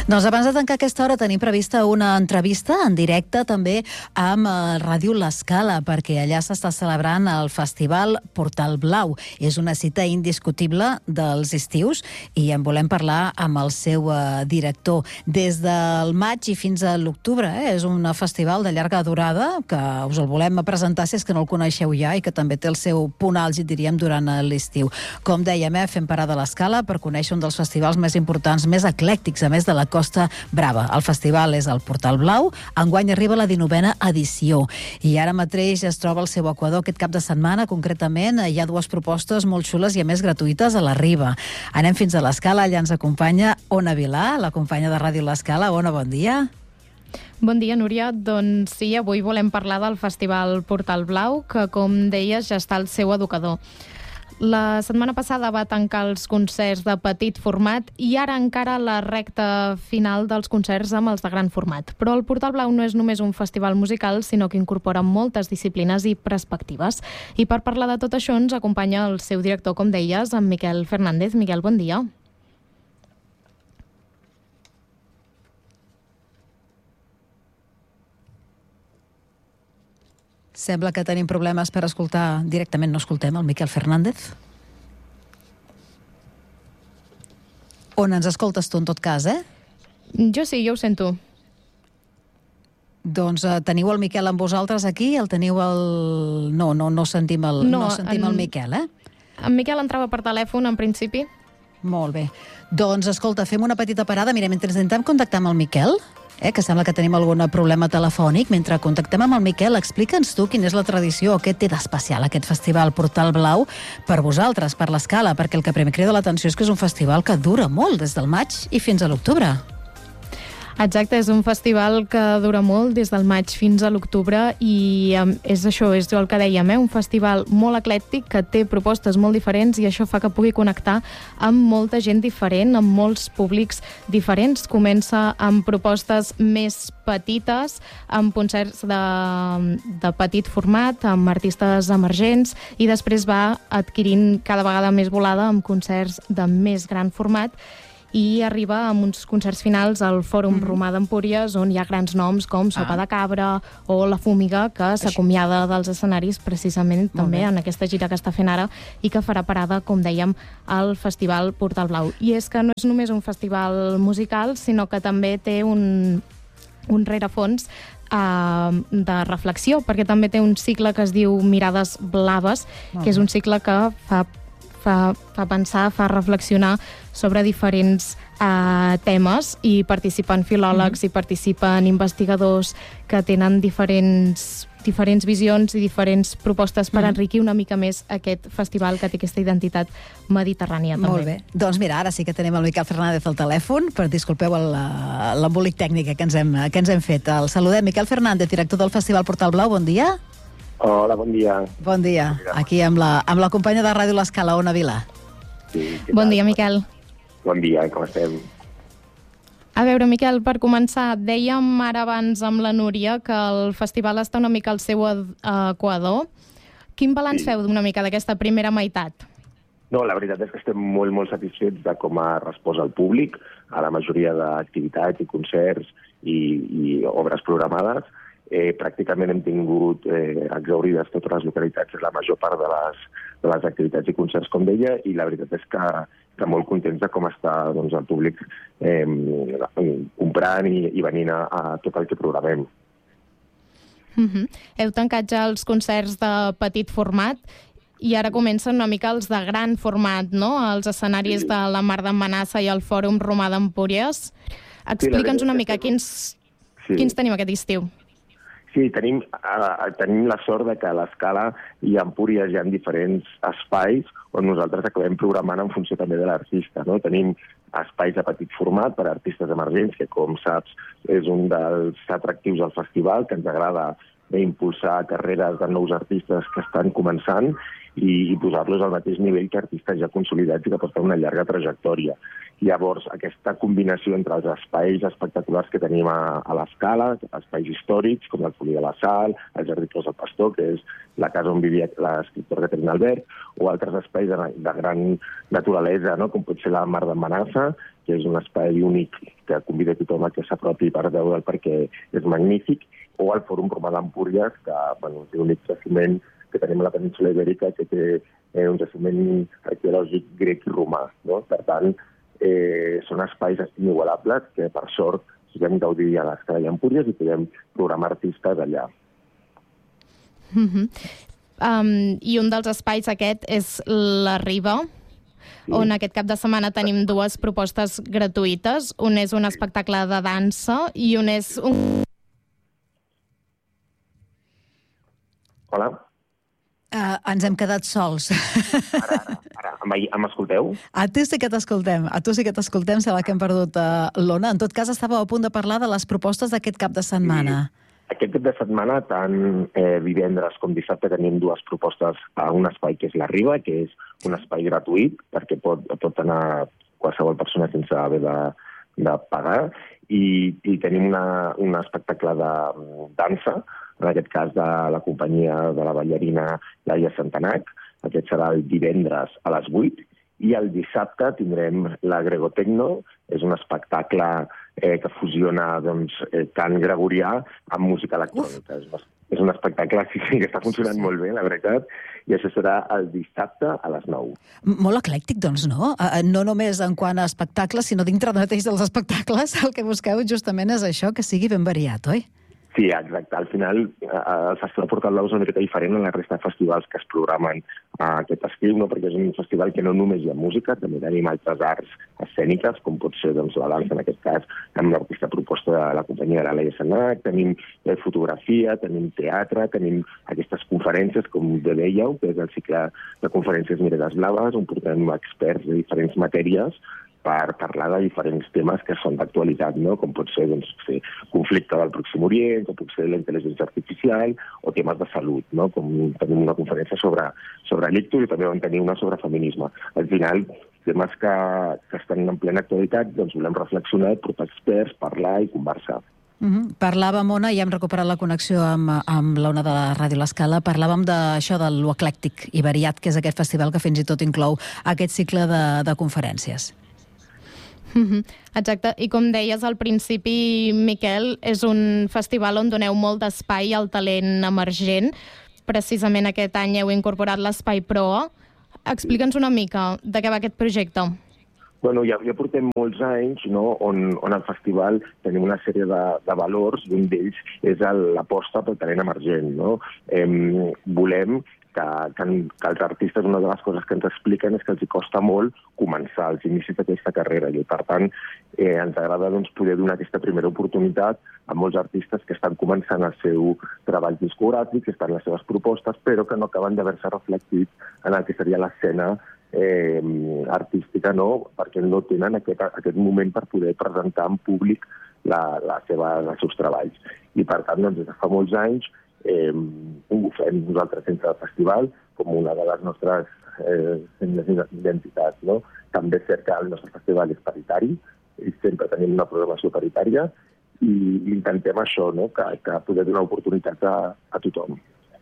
Doncs abans de tancar aquesta hora tenim prevista una entrevista en directe també amb Ràdio L'Escala, perquè allà s'està celebrant el Festival Portal Blau. És una cita indiscutible dels estius i en volem parlar amb el seu director. Des del maig i fins a l'octubre, és un festival de llarga durada que us el volem presentar si és que no el coneixeu ja i que també té el seu punt àlgid, diríem, durant l'estiu. Com dèiem, fem parada a l'Escala per conèixer un dels festivals més importants, més eclèctics, a més de la Costa Brava. El festival és el Portal Blau, enguany arriba la 19a edició i ara mateix es troba al seu equador aquest cap de setmana. Concretament, hi ha dues propostes molt xules i a més gratuïtes a la Riba. Anem fins a l'Escala, allà ens acompanya Ona Vilà, la companya de Ràdio L'Escala. Ona, bon dia. Bon dia, Núria. Doncs sí, avui volem parlar del Festival Portal Blau, que, com deies, ja està al seu educador. La setmana passada va tancar els concerts de petit format i ara encara la recta final dels concerts amb els de gran format. Però el Portal Blau no és només un festival musical, sinó que incorpora moltes disciplines i perspectives. I per parlar de tot això ens acompanya el seu director, com deies, en Miquel Fernández. Miquel, bon dia. Sembla que tenim problemes per escoltar directament. No escoltem el Miquel Fernández? On ens escoltes tu, en tot cas, Jo sí, jo ho sento. Doncs teniu el Miquel amb vosaltres aquí? El teniu el... No sentim el Miquel, En Miquel entrava per telèfon, en principi. Molt bé. Doncs, escolta, fem una petita parada. Mira, mentre intentem contactar amb el Miquel, que sembla que tenim algun problema telefònic, mentre contactem amb el Miquel, explica'ns tu quina és la tradició, què té d'especial aquest festival Portal Blau per vosaltres, per l'Escala, perquè el que primer crida l'atenció és que és un festival que dura molt, des del maig i fins a l'octubre. Exacte, és un festival que dura molt, des del maig fins a l'octubre, i és això, és el que dèiem, un festival molt eclèctic que té propostes molt diferents i això fa que pugui connectar amb molta gent diferent, amb molts públics diferents. Comença amb propostes més petites, amb concerts de petit format, amb artistes emergents, i després va adquirint cada vegada més volada amb concerts de més gran format, i arriba amb uns concerts finals al Fòrum Romà d'Empúries, on hi ha grans noms com Sopa de Cabra o La Fúmiga, que s'acomiada dels escenaris precisament també en aquesta gira que està fent ara i que farà parada, com dèiem, al Festival Portal Blau. I és que no és només un festival musical, sinó que també té un rerefons de reflexió, perquè també té un cicle que es diu Mirades Blaves, que és un cicle que fa pensar, fa reflexionar sobre diferents temes, i participen filòlegs i participen investigadors que tenen diferents visions i diferents propostes per enriquir una mica més aquest festival que té aquesta identitat mediterrània també. Molt bé. Doncs mira, ara sí que tenim el Miquel Fernández al telèfon, però disculpeu l'embolic tècnic que ens hem fet. El saludem. Miquel Fernández, director del Festival Portal Blau, bon dia. Hola, bon dia. Bon dia. Aquí amb la companya de Ràdio L'Escala, Ona Vilà. Sí, bon dia, Miquel. Bon dia, com estem? A veure, Miquel, per començar, dèiem ara abans amb la Núria que el festival està una mica al seu equador. Quin balanç feu d'una mica d'aquesta primera meitat? No, la veritat és que estem molt, molt satisfets de com ha respost el públic a la majoria d'activitats i concerts i obres programades. Pràcticament hem tingut exaurides totes les localitats, la major part de les activitats i concerts, com deia, i la veritat és que molt contents de com està el públic comprant i venint a tot el que programem. Heu tancat ja els concerts de petit format i ara comencen una mica els de gran format, no? Els escenaris de la Mar d'en Manassa i el Fòrum Romà d'Empúries. Explica'ns una mica quins tenim aquest estiu. Sí, tenim la sort de que a l'Escala i a Empúries hi ha diferents espais on nosaltres acabem programant en funció també de l'artista, no? Tenim espais de petit format per a artistes emergents, que, com saps, és un dels atractius del festival, que ens agrada impulsar carreres de nous artistes que estan començant i posar-los al mateix nivell que artistes ja consolidats i que porten una llarga trajectòria. Llavors, aquesta combinació entre els espais espectaculars que tenim a l'Escala, espais històrics, com el Folí de la Sal, el Jardí Clos del Pastor, que és la casa on vivia l'escriptor Caterina Albert, o altres espais de gran naturalesa, no? Com pot ser la Mar d'en Manassa, que és un espai únic que convida tothom a que s'apropi per veure'l perquè és magnífic, o el Fòrum Romà d'Empúries, que és l'únic jaciment que tenim a la península Ibèrica, que té un jaciment arqueològic grec i romà. No? Per tant, són espais inigualables que, per sort, podem gaudir a l'Escala i Empúries i podem programar artistes allà. I un dels espais aquest és la Riba, on aquest cap de setmana tenim dues propostes gratuïtes. Un és un espectacle de dansa i un és un... Hola? Ens hem quedat sols. Ara. M'escolteu? A tu sí que t'escoltem, sembla que hem perdut l'Ona. En tot cas, estàveu a punt de parlar de les propostes d'aquest cap de setmana. Aquest cap de setmana, tant divendres com dissabte, tenim dues propostes a un espai que és la Riba, que és un espai gratuït, perquè pot anar qualsevol persona sense haver de pagar, i tenim un espectacle de dansa, en aquest cas de la companyia de la ballarina Laia Santanac. Aquest serà el divendres a les 8, i el dissabte tindrem la Gregotecno. És un espectacle que fusiona cant gregorià amb música electrònica. És un espectacle que està funcionant molt bé, la veritat, i això serà el dissabte a les 9. Molt eclèctic, doncs, no? No només en quant a espectacles, sinó dintre mateix dels espectacles, el que busqueu justament és això, que sigui ben variat, oi? Sí, exacte. Al final, el Festival Portal Blau és una miqueta diferent a la resta de festivals que es programen aquest estiu, no? Perquè és un festival que no només hi ha música, també tenim altres arts escèniques, com pot ser la dansa, en aquest cas, amb l'artista proposta de la companyia de la Laia Santanac, tenim fotografia, tenim teatre, tenim aquestes conferències, com dèieu, que és el cicle de conferències Mirades Blaves, on portem experts de diferents matèries per parlar de diferents temes que són d'actualitat, no? Com pot ser conflicte del Pròxim Orient, com pot ser la intel·ligència artificial o temes de salut, no? Com tenim una conferència sobre l'ictus i també vam tenir una sobre feminisme. Al final, temes que estan en plena actualitat, volem reflexionar, portar experts, parlar i conversar. Parlàvem, Ona, i hem recuperat la connexió amb l'Ona de la Ràdio L'Escala, parlàvem d'això de lo eclèctic i variat, que és aquest festival que fins i tot inclou aquest cicle de conferències. Exacte, i com deies al principi, Miquel, és un festival on doneu molt d'espai al talent emergent. Precisament aquest any heu incorporat l'Espai Proa. Explica'ns una mica de què va aquest projecte. Bueno, ja portem molts anys, no?, on al festival tenim una sèrie de valors, i un d'ells és l'aposta pel talent emergent, no? Volem que els artistes, una de les coses que ens expliquen és que els costa molt començar els inicis d'aquesta carrera, i per tant ens agrada poder donar aquesta primera oportunitat a molts artistes que estan començant el seu treball discogràfic, que estan les seves propostes, però que no acaben d'haver-se reflectit en el que seria l'escena artística, no? Perquè no tenen aquest moment per poder presentar en públic els seus treballs. I per tant, des de fa molts anys, ho fem nosaltres sense el festival com una de les nostres identitats, no? També és cert que el nostre festival és paritari, i sempre tenim una programació paritària, i intentem això, no?, que poder donar oportunitats a tothom.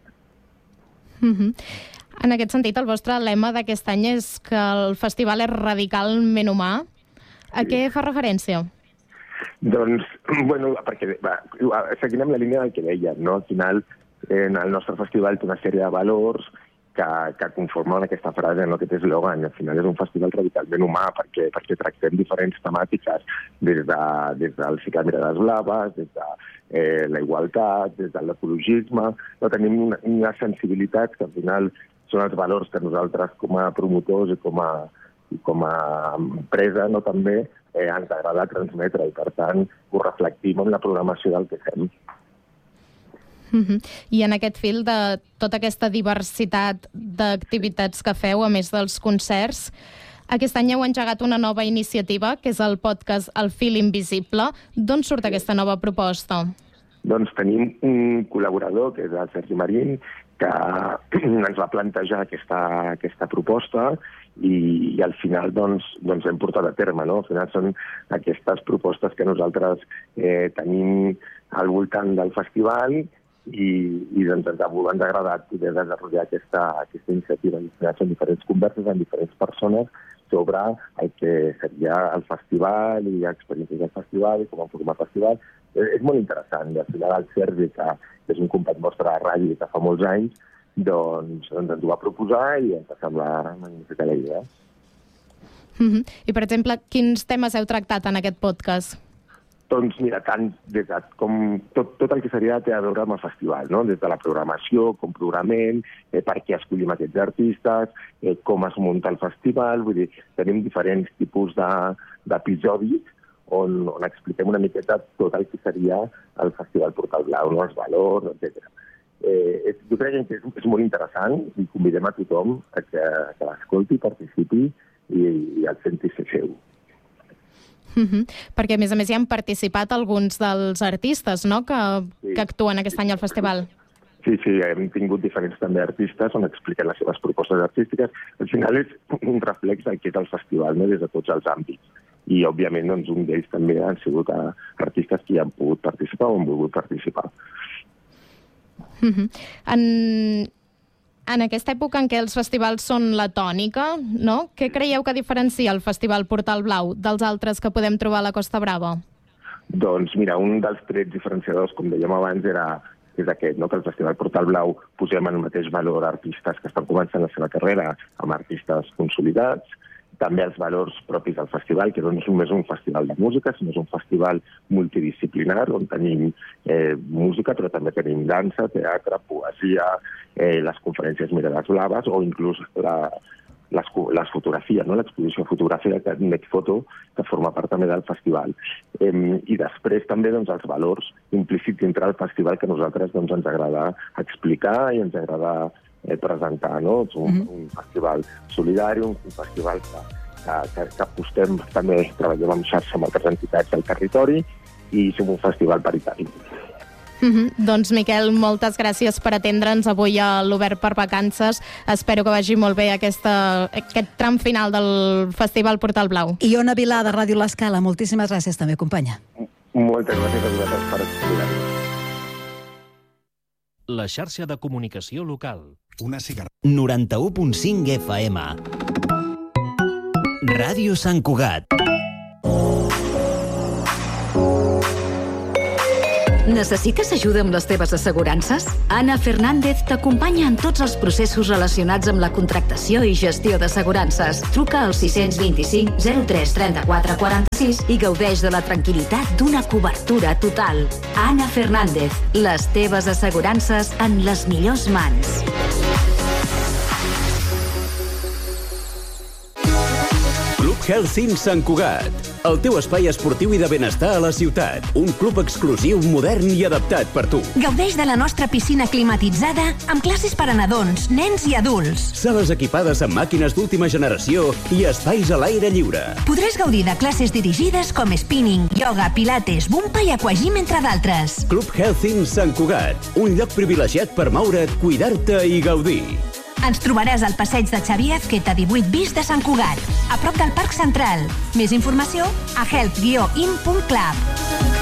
En aquest sentit, el vostre lema d'aquest any és que el festival és radicalment humà. A què fa referència? Doncs, bueno, perquè seguint amb la línia del que deia, no? Al final, el nostre festival té una sèrie de valors que conformen aquesta frase, no?, aquest eslògan. Al final és un festival radicalment humà perquè tractem diferents temàtiques des del cicle Mirades Blaves, des de la igualtat, des de l'ecologisme. Tenim una sensibilitat que al final són els valors que nosaltres com a promotors i com a empresa, no, també ens agrada transmetre, i per tant ho reflectim en la programació del que fem. I en aquest fil de tota aquesta diversitat d'activitats que feu, a més dels concerts, aquest any heu engegat una nova iniciativa, que és el podcast El Fil Invisible. D'on surt aquesta nova proposta? Doncs tenim un col·laborador, que és el Sergi Marín, que ens va plantejar aquesta proposta, i al final hem portat a terme, no? Al final són aquestes propostes que nosaltres tenim al voltant del festival, i doncs ens ha agradat poder desenvolupar aquesta iniciativa. Són diferents converses amb diferents persones sobre el que seria el festival i experiències del festival i com formar el festival. És molt interessant. I al final el Sergi, que és un company nostre de ràdio que fa molts anys, doncs ens ho va proposar i ens va semblar magnífica la idea. I, per exemple, quins temes heu tractat en aquest podcast? Doncs mira, tant des de tot el que seria té a veure amb el festival, no? Des de la programació, com programem, per què escollim aquests artistes, com es munta el festival, vull dir, tenim diferents tipus d'episodis on expliquem una miqueta tot el que seria el Festival Portal Blau, no? Els valors, etc. Jo crec que és molt interessant i convidem a tothom a que l'escolti, participi i el senti ser seu. Perquè, a més, hi han participat alguns dels artistes, no?, que actuen aquest any al festival. Sí, hem tingut diferents també artistes on expliquen les seves propostes artístiques. Al final és un reflex del que és el festival, no?, des de tots els àmbits. I, òbviament, doncs, un d'ells també han sigut artistes que hi han pogut participar o han volgut participar. En aquesta època en què els festivals són la tònica, no? Què creieu que diferencia el Festival Portal Blau dels altres que podem trobar a la Costa Brava? Doncs mira, un dels trets diferenciadors, com dèiem abans, és aquest, no? Que el Festival Portal Blau posem en el mateix valor artistes que estan començant la seva carrera amb artistes consolidats, també els valors propis del festival, que no és només un festival de música, sinó és un festival multidisciplinar, on tenim música, però també tenim dansa, teatre, poesia, les conferències Mirades Blaves, o inclús les fotografies, no? L'exposició fotogràfica Netfoto, que forma part també del festival. I després també doncs, els valors implícits dintre del festival que a nosaltres doncs, ens agrada explicar i ens agrada presentar, no? És un festival solidari, un festival que apostem, també treballem en xarxa amb altres entitats del territori i som un festival paritari. Doncs, Miquel, moltes gràcies per atendre'ns avui a l'Obert per Vacances. Espero que vagi molt bé aquest tram final del Festival Portal Blau. I Ona Vilà, de Ràdio L'Escala, moltíssimes gràcies també, companya. Moltes gràcies a vosaltres per escoltar-nos. La xarxa de comunicació local. Una cigarreta. 91.5 FM. Ràdio Sant Cugat. Necessites ajuda amb les teves assegurances? Anna Fernández t'acompanya en tots els processos relacionats amb la contractació i gestió d'assegurances. Truca al 625 03 34 46 i gaudeix de la tranquil·litat d'una cobertura total. Anna Fernández, les teves assegurances en les millors mans. Club Health Sant Cugat, el teu espai esportiu i de benestar a la ciutat. Un club exclusiu, modern i adaptat per tu. Gaudeix de la nostra piscina climatitzada amb classes per a nadons, nens i adults. Sales equipades amb màquines d'última generació i espais a l'aire lliure. Podràs gaudir de classes dirigides com spinning, yoga, pilates, bumpa i aquagym, entre d'altres. Club Health Sant Cugat, un lloc privilegiat per moure't, cuidar-te i gaudir. Ens trobaràs al passeig de Xavier Ezqueta 18 bis de Sant Cugat, a prop del Parc Central. Més informació a health-in.club.